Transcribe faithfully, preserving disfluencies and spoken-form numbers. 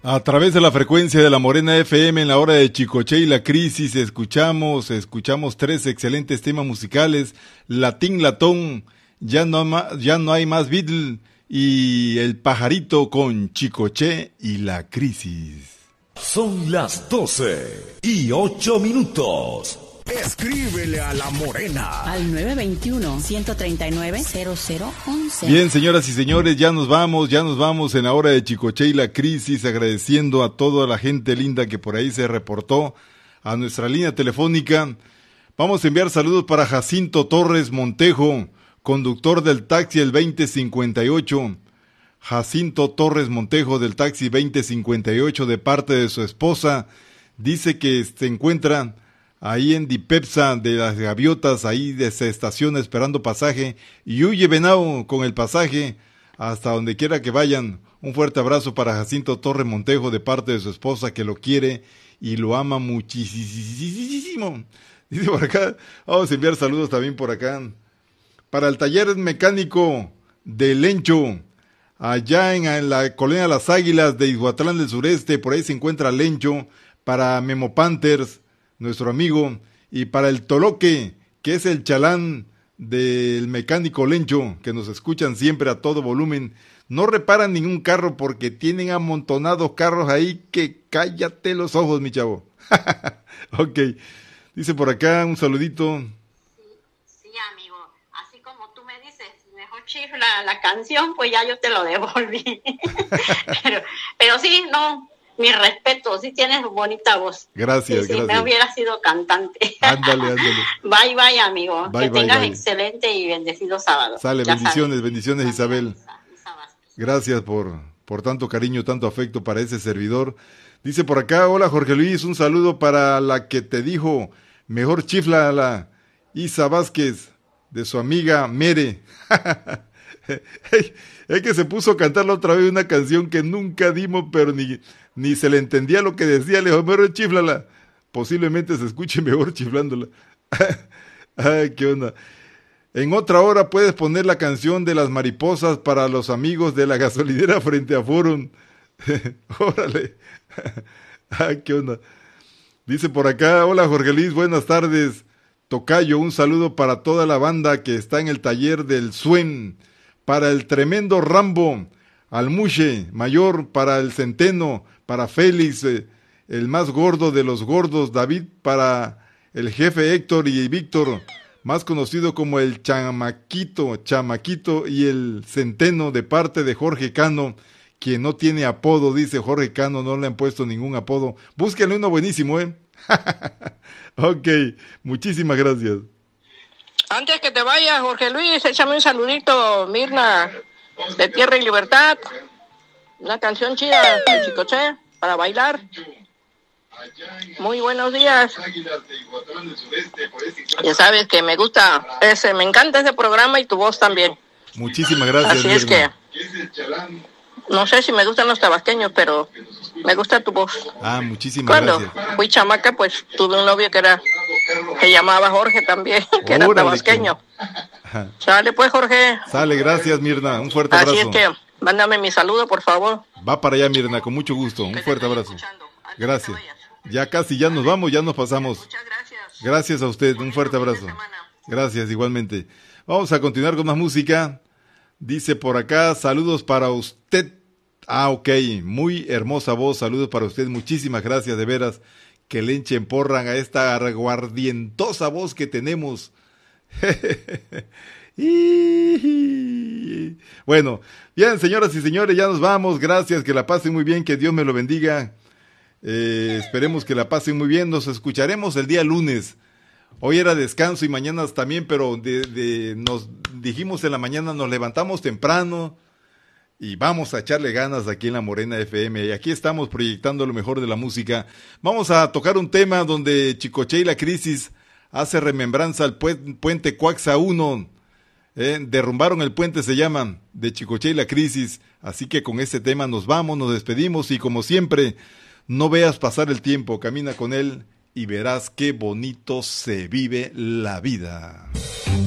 A través de la frecuencia de la Morena F M en la hora de Chicoche y la Crisis escuchamos, escuchamos tres excelentes temas musicales, Latín Latón, ya no, ma, ya no hay más Beatle y El Pajarito con Chicoche y la Crisis. Son las doce y ocho minutos. Escríbele a la Morena al nueve veintiuno, ciento treinta y nueve, cero cero once. Bien, señoras y señores, ya nos vamos, ya nos vamos en la hora de Chicoche y la Crisis, agradeciendo a toda la gente linda que por ahí se reportó a nuestra línea telefónica. Vamos a enviar saludos para Jacinto Torres Montejo, conductor del taxi el veinte cincuenta y ocho. Jacinto Torres Montejo del taxi veinte cincuenta y ocho, de parte de su esposa. Dice que se encuentra ahí en Dipepsa de las Gaviotas, ahí de esa estación esperando pasaje, y huye venado con el pasaje hasta donde quiera que vayan. Un fuerte abrazo para Jacinto Torres Montejo de parte de su esposa, que lo quiere y lo ama muchísimo. Dice por acá, vamos a enviar saludos también por acá para el taller mecánico de Lencho, allá en, en la colonia Las Águilas de Ixhuatlán del Sureste. Por ahí se encuentra Lencho. Para Memo Panthers, nuestro amigo, y para el Toloque, que es el chalán del mecánico Lencho, que nos escuchan siempre a todo volumen. No reparan ningún carro porque tienen amontonados carros ahí que cállate los ojos, mi chavo. Ok, dice por acá un saludito. Sí, sí, amigo, así como tú me dices, mejor chifla la canción, pues ya yo te lo devolví. pero, pero sí, no, mi respeto, sí tienes bonita voz. Gracias, sí, sí, gracias. me hubiera sido cantante. Ándale, ándale. Bye, bye, amigo. Bye, que bye, tengas bye. excelente y bendecido sábado. Sale, ya bendiciones, sabes. bendiciones, Isabel. Gracias por, por tanto cariño, tanto afecto para ese servidor. Dice por acá, hola Jorge Luis, un saludo para la que te dijo, mejor chifla a la Isa Vázquez, de su amiga Mere. Es que se puso a cantarla otra vez una canción que nunca dimos, pero ni, ni se le entendía lo que decía. Le dijo, mejor chiflala. Posiblemente se escuche mejor chiflándola. Ay, qué onda. En otra hora puedes poner la canción de las mariposas para los amigos de la gasolinera frente a Forum. Órale. Ay, qué onda. Dice por acá, hola Jorge Luis, buenas tardes. Tocayo, un saludo para toda la banda que está en el taller del Suen. Para el tremendo Rambo, al Mushe Mayor, para el Centeno, para Félix, eh, el más gordo de los gordos, David, para el jefe Héctor y Víctor, más conocido como el Chamaquito, Chamaquito, y el Centeno, de parte de Jorge Cano, quien no tiene apodo, dice Jorge Cano, no le han puesto ningún apodo. Búsquenle uno buenísimo, ¿eh? Ok, muchísimas gracias. Antes que te vayas, Jorge Luis, échame un saludito, Mirna, de Tierra y Libertad. Una canción chida de Chicoche para bailar. Muy buenos días. Ya sabes que me gusta ese, me encanta ese programa y tu voz también. Muchísimas gracias. Así es que no sé si me gustan los tabasqueños, pero me gusta tu voz. Ah, muchísimas Cuando gracias. fui chamaca, pues tuve un novio que era se llamaba Jorge también, que era Órale, tabasqueño. Ajá. Sale pues, Jorge. Sale, gracias Mirna, un fuerte abrazo. Así es que mándame mi saludo, por favor. Va para allá Mirna, con mucho gusto, un fuerte abrazo. Gracias. Ya casi, ya nos vamos, ya nos pasamos. Muchas gracias. Gracias a usted, un fuerte abrazo. Gracias, igualmente. Vamos a continuar con más música. Dice por acá, saludos para usted. Ah, ok, muy hermosa voz, saludos para usted, muchísimas gracias, de veras, que le enchen porran a esta aguardientosa voz que tenemos. Bueno, bien, señoras y señores, ya nos vamos, gracias, que la pasen muy bien, que Dios me lo bendiga. Eh, esperemos que la pasen muy bien, nos escucharemos el día lunes. Hoy era descanso y mañana también, pero de, de, nos dijimos en la mañana, nos levantamos temprano y vamos a echarle ganas aquí en la Morena F M. Y aquí estamos proyectando lo mejor de la música. Vamos a tocar un tema donde Chicoche y la Crisis hace remembranza al pu- puente Cuaxa uno. Eh, derrumbaron el puente, se llama, de Chicoche y la Crisis. Así que con este tema nos vamos, nos despedimos y como siempre, no veas pasar el tiempo, camina con él y verás qué bonito se vive la vida.